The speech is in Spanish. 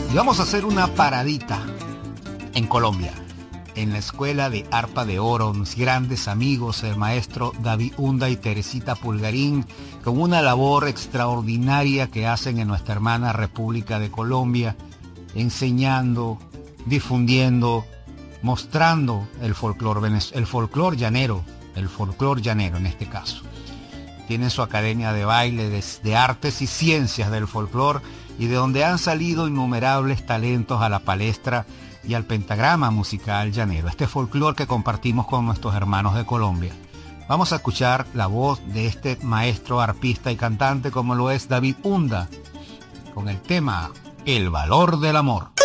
Y vamos a hacer una paradita en Colombia, en la Escuela de Arpa de Oro, mis grandes amigos, el maestro David Hunda y Teresita Pulgarín, con una labor extraordinaria que hacen en nuestra hermana República de Colombia, enseñando, difundiendo, mostrando el folclor llanero en este caso. Tienen su academia de baile, de artes y ciencias del folclor, y de donde han salido innumerables talentos a la palestra y al pentagrama musical llanero, este folclor que compartimos con nuestros hermanos de Colombia. Vamos a escuchar la voz de este maestro arpista y cantante como lo es David Hunda, con el tema El valor del amor.